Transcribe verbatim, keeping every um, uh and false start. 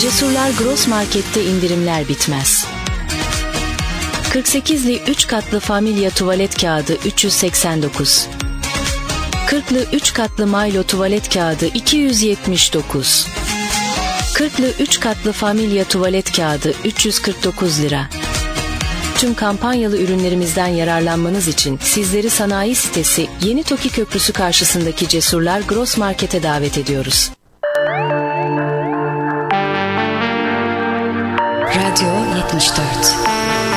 Cesurlar Gross Market'te indirimler bitmez. kırk sekizli üç katlı Familya tuvalet kağıdı üç yüz seksen dokuz. kırklı üç katlı Milo tuvalet kağıdı iki yüz yetmiş dokuz. kırklı üç katlı Familya tuvalet kağıdı üç yüz kırk dokuz lira. Tüm kampanyalı ürünlerimizden yararlanmanız için sizleri sanayi sitesi Yeni Toki Köprüsü karşısındaki Cesurlar Gross Market'e davet ediyoruz. Radyo yetmiş dört.